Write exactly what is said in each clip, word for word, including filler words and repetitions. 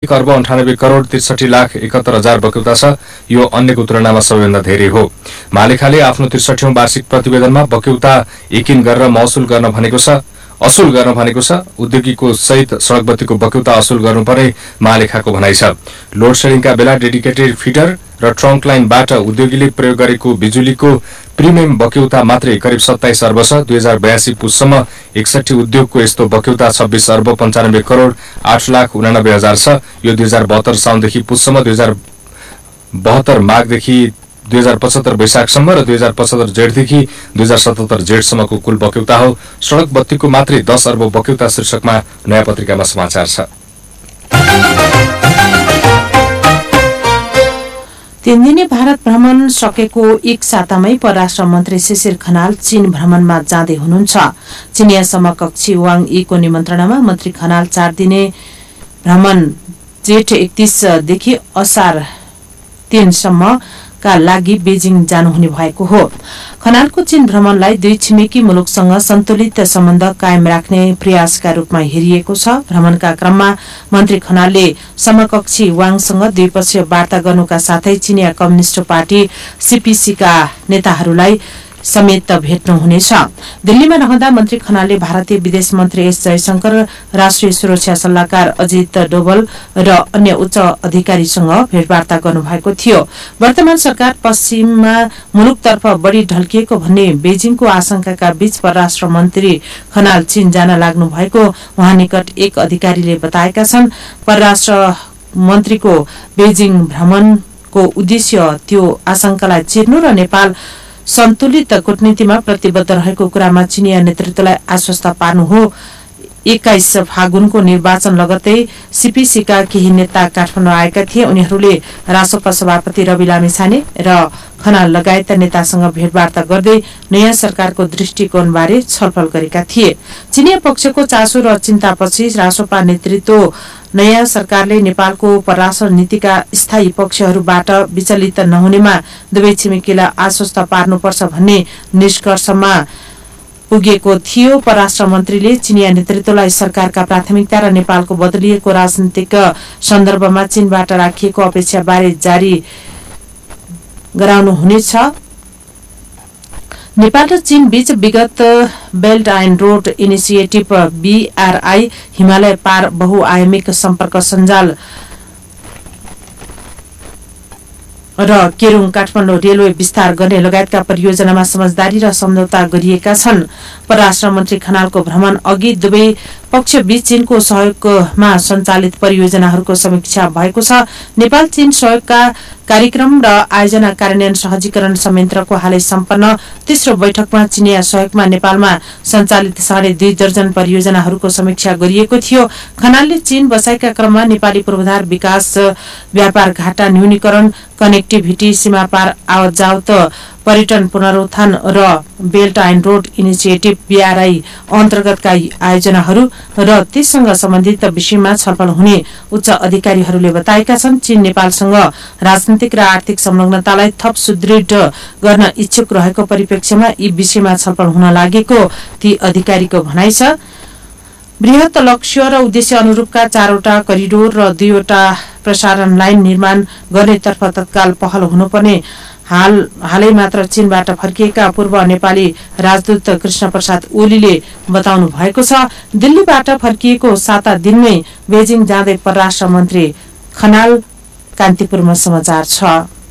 एक अर्ब अन्ठानब्बे करोड त्रिसठी लाख एकहत्तर हजार बक्यौता छ। यो अन्यको तुलनामा सबैभन्दा धेरै हो। महालेखाले आफ्नो त्रिसठौं वार्षिक प्रतिवेदनमा बक्यौता यकिन गरेर महसुल गर्न भनेको छ असुल गर्न भनेको छ। उद्योगीको सहित सड़क बत्तीको बक्यौता असुल गर्नुपर्ने महालेखाको भनाइ छ। लोड सेडिङका बेला डेडिकेटेड फिडर र ट्रङ्क लाइनबाट उद्योगीले प्रयोग गरेको बिजुलीको प्रिमियम बक्यौता मात्रै करिब सत्ताइस अर्ब छ। दुई हजार बयासी पुससम्म एकसठी उद्योगको यस्तो बक्यौता छब्बीस अर्ब पञ्चानब्बे करोड आठ लाख उनानब्बे हजार छ। यो दुई हजार बहत्तर साउनदेखि पुससम्म, दुई हजार बहत्तर माघदेखि दुई हजार पचहत्तर वैशाखसम्म र दुई हजार पचहत्तर जेठदेखि दुई हजार सतहत्तर जेठसम्मको कुल बक्यौता हो। सड़क बत्तीको मात्रै दस अर्ब बक्यौता शीर्षकमा नयाँ पत्रिकामा समाचार छ। तीन दिने भारत भ्रमण सकेको एक सातामै परराष्ट्र मन्त्री शिशिर खनाल चीन भ्रमणमा जाँदै हुनुहुन्छ। चीनिया समकक्षी वाङ यीको निमन्त्रणामा मन्त्री खनाल चार दिने भ्रमण जेठ एकतीसदेखि असार तीनसम्म का लागि बेजिङ जानुहुने भएको हो। खनालको चीन भ्रमणलाई दुई छिमेकी मुलुकसँग सन्तुलित सम्बन्ध कायम राख्ने प्रयासका रूपमा हेरिएको छ। भ्रमणका क्रममा मन्त्री खनालले समकक्षी वाङसँग द्विपक्षीय वार्ता गर्नुका साथै चीनिया कम्युनिष्ट पार्टी सीपीसीका नेताहरूलाई समेत भेट्नुहुनेछ। दिल्लीमा रहँदा मन्त्री खनालले भारतीय विदेश मन्त्री एस जयशंकर, राष्ट्रिय सुरक्षा सल्लाहकार अजित डोभल र अन्य उच्च अधिकारीसँग भेटवार्ता गर्नुभएको थियो। वर्तमान सरकार पश्चिममा मुलुकतर्फ बढ़ी ढल्किएको भन्ने बेजिङको आशंकाका बीच परराष्ट्र मन्त्री खनाल चीन जान लाग्नु भएको उहाँ निकट एक अधिकारीले बताएका छन्। परराष्ट्र मन्त्रीको बेजिङ भ्रमणको उद्देश्य त्यो आशंकालाई चिर्नु र नेपाल सन्तुलित कूटनीतिमा प्रतिबद्ध रहेको कुरामा चीनिया नेतृत्वलाई आश्वस्त पार्नु हो। एक्काइस फागुनको निर्वाचन लगत्तै सीपीसीका केही नेता काठमाडौँ आएका थिए। उनीहरूले रासोपा सभापति रवि लामिछाने र खनाल लगायतका नेतासँग भेटवार्ता गर्दै नयाँ सरकारको दृष्टिकोणबारे छलफल गरेका थिए। चीनिया पक्षको चासो र चिन्तापछि रासोपा नेतृत्व नयाँ सरकारले नेपालको परराष्ट्र नीतिका स्थायी पक्षहरूबाट विचलित नहुनेमा दुवै छिमेकीलाई आश्वस्त पार्नुपर्छ भन्ने निष्कर्षमा पुगेको थियो। परराष्ट्र मन्त्रीले चीनिया नेतृत्वलाई सरकारका प्राथमिकता र नेपालको बदलिएको राजनीतिक सन्दर्भमा चीनबाट राखिएको अपेक्षाबारे जारी गराउनुहुनेछ। नेपाल र चीन बीच विगत belt and road initiative BRI Himalaya पार बहुआयामिक सम्पर्क सञ्जाल र केरुङ काठमाडौँ रेलवे विस्तार गर्ने लगायतका परियोजनामा समझदारी र सम्झौता गरिएका छन्। परराष्ट्र मन्त्री खनालको भ्रमण अघि दुवै पक्ष बीच चीनको सहयोगमा सञ्चालित परियोजनाहरूको समीक्षा भएको छ। नेपाल चीन सहयोगका कार्यक्रम र आयोजना कार्यान्वयन सहजीकरण संयन्त्रको हालै सम्पन्न तेस्रो बैठकमा चीनिया सहयोगमा नेपालमा सञ्चालित साढे दुई दर्जन परियोजनाहरूको समीक्षा गरिएको थियो। खनालले चीन बसाइका क्रममा नेपाली पूर्वाधार विकास, व्यापार घाटा न्यूनीकरण, कनेक्टिभिटी, सीमापार आवत जावत, पर्यटन पुनरुत्थान र belt and road initiative BRI अन्तर्गतका आयोजनाहरू र त्यससँग सम्बन्धित विषयमा छलफल हुने उच्च अधिकारीहरूले बताएका छन्। चीन नेपालसँग राजनीतिक र आर्थिक संलग्नतालाई थप सुदृढ गर्न इच्छुक रहेको परिप्रेक्ष्यमा यी विषयमा छलफल हुन लागेको ती अधिकारीको भनाइ छ। बृहत लक्ष्य र उद्देश्य अनुरूपका चारवटा करिडोर र दुईवटा प्रसारण लाइन निर्माण गर्नेतर्फ तत्काल पहल हुनुपर्ने हाल हालै मात्र चीनबाट फर्किएका पूर्व नेपाली राजदूत कृष्ण प्रसाद ओलीले बताउनु भएको छ। दिल्लीबाट फर्किएको साता दिनमै बेजिङ जाँदै परराष्ट्र मन्त्री खनाल। कान्तिपुरमा समाचार छ।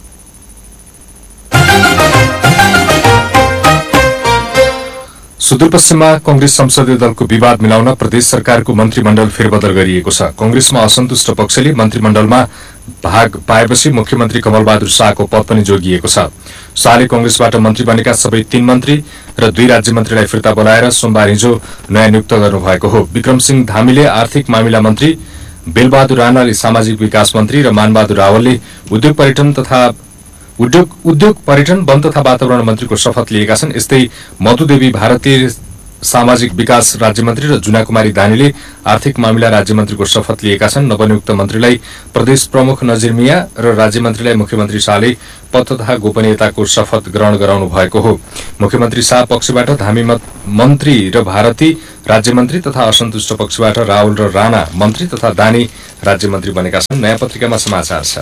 सुदूरपश्चिममा कंग्रेस संसदीय दलको विवाद मिलाउन प्रदेश सरकारको मन्त्रीमण्डल फेरबदल गरिएको छ। कंग्रेसमा असन्तुष्ट पक्षले मन्त्रीमण्डलमा भाग पाएपछि मुख्यमन्त्री कमलबहादुर शाहको पद पनि जोगिएको छ। शाहले कंग्रेसबाट मन्त्री बनेका सबै तीन मन्त्री र दुई राज्य मन्त्रीलाई फिर्ता बोलाएर सोमबार हिजो नयाँ नियुक्त गर्नुभएको हो। विक्रम सिंह धामीले आर्थिक मामिला मन्त्री, बेलबहादुर राणाले सामाजिक विकास मन्त्री र मानबहादुर रावलले उद्योग पर्यटन तथा उद्योग उद्योग पर्यटन वन तथा वातावरण मन्त्रीको शपथ लिएका छन्। यस्तै मधुदेवी भारतीय सामाजिक विकास राज्यमन्त्री र जुना कुमारी दानीले आर्थिक मामिला राज्यमन्त्रीको शपथ लिएका छन्। नवनियुक्त मन्त्रीलाई प्रदेश प्रमुख नजिर मिया र राज्यमन्त्रीलाई मुख्यमन्त्री शाहले पद तथा गोपनीयताको शपथ ग्रहण गराउनु भएको हो। मुख्यमन्त्री शाह पक्षबाट धामी मन्त्री र भारती राज्यमन्त्री तथा असन्तुष्ट पक्षबाट राहुल र राणा मन्त्री तथा दानी राज्यमन्त्री बनेका छन्। नयाँ पत्रिकामा समाचार छ।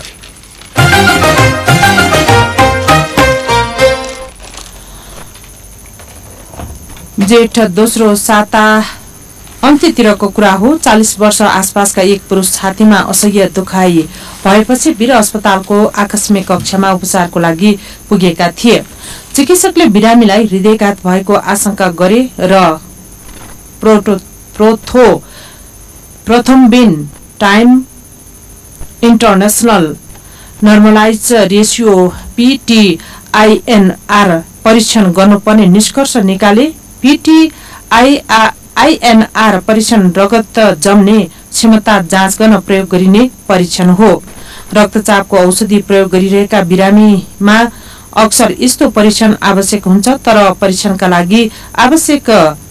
जेठ दोस्रो साता अन्त्यतिरको कुरा हो। चालिस वर्ष आसपासका एक पुरुष छातीमा असह्य दुखाइ भएपछि वीर अस्पतालको आकस्मिक कक्षमा उपचारको लागि पुगेका थिए। चिकित्सकले बिरामीलाई हृदयघात भएको आशंका गरे र proto प्रोथो प्रथमबिन time international normalise ratio PT INR परीक्षण गर्नुपर्ने निष्कर्ष निकाले। पीटीआईएनआर परीक्षण रगत जम्ने क्षमता जाँच गर्न प्रयोग गरिने परीक्षण हो। रक्तचापको औषधि प्रयोग गरिरहेका बिरामीमा अक्सर यस्तो परीक्षण आवश्यक हुन्छ, तर परीक्षणका लागि आवश्यक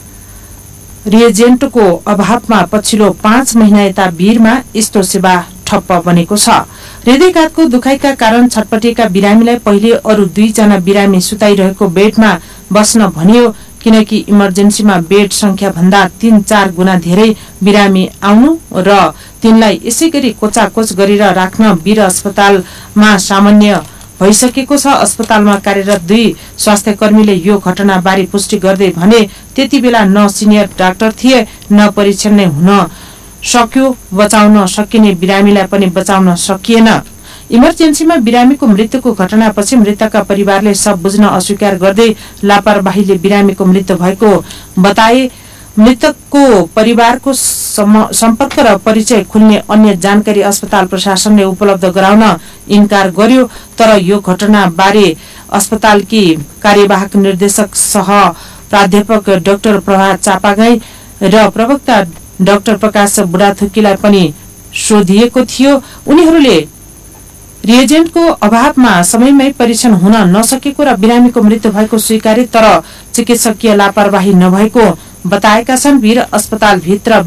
रिएजेन्टको अभावमा पछिल्लो पाँच महिना यता वीरमा यस्तो सेवा ठप्प बनेको छ। हृदयघातको दुखाइका कारण छटपटिएका बिरामीलाई पहिले अरू दुईजना बिरामी सुताइरहेको बेडमा बस्न भनियो, किनकि इमर्जेन्सीमा बेड संख्या भन्दा तीन चार गुणा धेरै बिरामी आउनु र तिनलाई यसै गरी कोचाकोच गरेर राख्न वीर अस्पतालमा सामान्य भइसकेको छ। अस्पतालमा कार्यरत दुई स्वास्थ्य कर्मीले यो घटनाबारे पुष्टि गर्दै भने त्यति बेला न सिनियर डाक्टर थिए, न परीक्षण नै हुन सक्यो। बचाउन सकिने बिरामीलाई पनि बचाउन सकिएन। इमर्जेन्सीमा बिरामीको मृत्युको घटनापछि मृतकका परिवारले सब बुझ्न अस्वीकार गर्दै लापरवाहीले बिरामीको मृत्यु भएको बताए। मृतकको परिवारको सम्पर्क र परिचय खुल्ने अन्य जानकारी अस्पताल प्रशासनले उपलब्ध गराउन इन्कार गर्यो, तर यो घटना बारे अस्पतालकी कार्यवाहक निर्देशक सह प्राध्यापक डाक्टर प्रभा चापागाई र प्रवक्ता डाक्टर प्रकाश बुढाथुकीलाई पनि सोधिएको थियो। उनीहरूले रिएजेन्टको अभावमा समयमै परीक्षण हुन नसकेको र बिरामीको मृत्यु भएको स्वीकारे, तर चिकित्सकीय लापरवाही नभएको बताएका छन्। वीर अस्पताल भित्र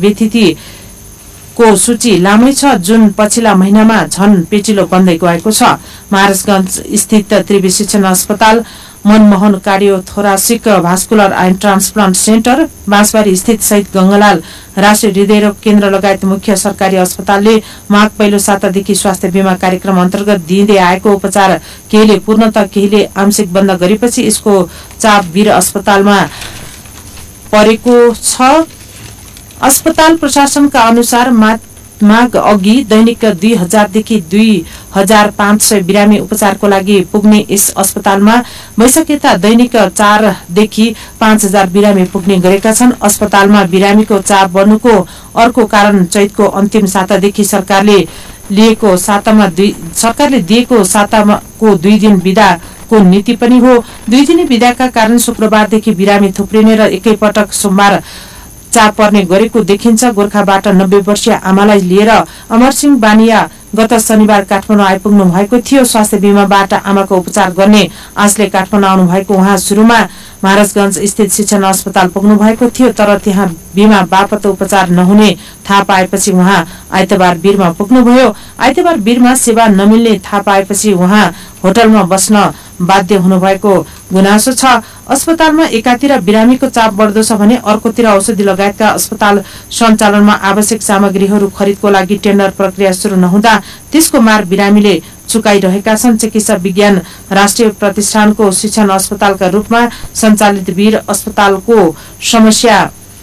व्यतिथिको सूची लामै छ, जुन पछिल्ला महिनामा झन पेचिलो बन्दै गएको छ। महाराजगंज स्थित त्रिवी शिक्षण अस्पताल, Manmohan कार्डियोथोरासिक vascular and transplant centre, बाँसबारी स्थित शहीद गंगालाल राष्ट्रिय हृदयरोग केन्द्र लगायत मुख्य सरकारी अस्पतालले माघ पहिलो सातादेखि स्वास्थ्य बीमा कार्यक्रम अन्तर्गत दिँदै आएको उपचार केहीले पूर्णतः केहीले आंशिक बन्द गरेपछि यसको चाप वीर अस्पतालमा परेको छ। अस्पताल प्रशासनका अनुसार माघ अघि दैनिक दुई हजारदेखि दुई हजार पाँच सय बिरामी उपचारको लागि पुग्ने यस अस्पतालमा वैशाख यता दैनिक चारदेखि पाँच हजार बिरामी पुग्ने गरेका छन्। अस्पतालमा बिरामीको चाप बढ्नुको अर्को कारण चैतको अन्तिम सातादेखि सरकारले लिएको सातामा दुई सरकारले दिएको साताको दुई दिन बिदाको नीति पनि हो। दुई दिने बिदाका कारण शुक्रबारदेखि बिरामी थुप्रिने र एकैपटक सोमबार चाप पर्ने गरेको देखिन्छ। गोर्खाबाट नब्बे वर्षीय आमालाई लिएर अमरसिंह बानिया गत शनिबार काठमाडौँ आइपुग्नु भएको थियो। स्वास्थ्य बीमाबाट आमाको उपचार गर्ने आशले काठमाडौँ आउनु भएको उहाँ सुरुमा महाराजगंज स्थित शिक्षण अस्पताल पुग्नु भएको थियो, तर त्यहाँ बीमा बापत उपचार नहुने थाहा पाएपछि उहाँ आइतबार वीरमा पुग्नुभयो। आइतबार वीरमा सेवा नमिल्ने थाहा पाएपछि उहाँ होटलमा बस्न बाध्य हुनुभएको गुनासो छ। अस्पतालमा एकातिर बिरामीको चाप बढ्दो छ भने अर्कोतिर औषधि लगायतका अस्पताल सञ्चालनमा आवश्यक सामग्रीहरू खरिदको लागि टेन्डर प्रक्रिया सुरु नहुँदा त्यसको मार बिरामीले चुकाइरहेका छन्। चिकित्सा विज्ञान राष्ट्रिय प्रतिष्ठानको शिक्षण अस्पतालका रूपमा सञ्चालित वीर अस्पतालको समस्या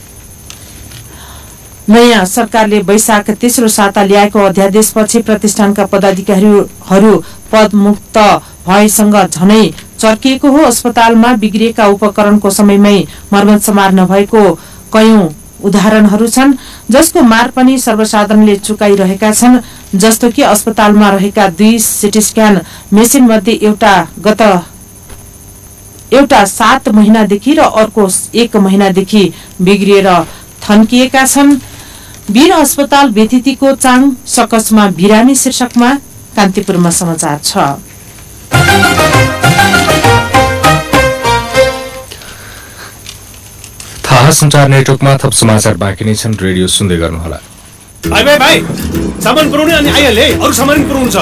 नयाँ सरकारले वैशाख तेस्रो साता ल्याएको अध्यादेशपछि प्रतिष्ठानका पदाधिकारीहरू पदमुक्त भएसँग झनै चर्किएको हो। अस्पतालमा बिग्रिएका उपकरणको समयमै मर्मत समार नभएको कयौं उदाहरणहरू छन्, जसको मार पनि सर्वसाधारणले चुकाइरहेका छन्। जस्तो कि अस्पतालमा रहेका दुई सिटी स्क्यान मेसिन मध्ये एउटा गत एउटा सात महिनादेखि र अर्को एक महिनादेखि बिग्रिएर थन्किएका छन्। वीर अस्पताल व्यतिथिको चाङ सकसमा बिरामी शीर्षकमा कान्तिपुरमा समाचार छ। हाहा संचार नेटवर्कमा थप समाचार बाँकी नै छन्, रेडियो सुन्दै गर्नुहोला। भाइ भाइ भाइ सामान पुऱ्याउने अनि आइहाले, अरू सामान पनि पुऱ्याउनु छ।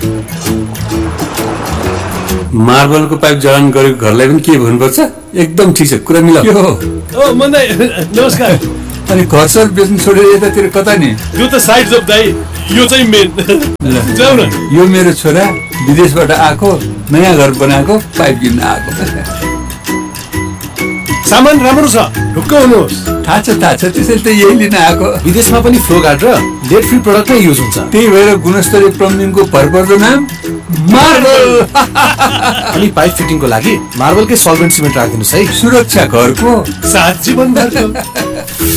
मार्बलको पाइप जडान गरेको घरलाई पनि के भन्नुपर्छ? एकदम ठिक छ, कुरा मिलाऊ। के हो? ओ मन दाइ नमस्कार। अनि घर सर बेच्नु छोडेर यतातिर कता नि? यो त साइड जब दाइ, यो चाहिँ मेन। जाऊ न। यो मेरो छोरा विदेशबाट आएको, नयाँ घर बनाएको, पाइप किन्न आएको। सामान राम्रो छ, ढुक्क हुनुहोस्। थाहा छ थाहा छ, त्यसैले त यही लिन आएको। विदेशमा पनि फ्लो गार्ड र लेड फ्री प्रोडक्ट नै युज हुन्छ। त्यही भएर गुणस्तरीय प्लम्बिङको भरपर्दो नाम मार्बल। अनि पाइप फिटिङको लागि मार्बलकै सल्भेन्ट सिमेन्ट राखिदिनुहोस् है। सुरक्षा घरको साथ जीवन भरको।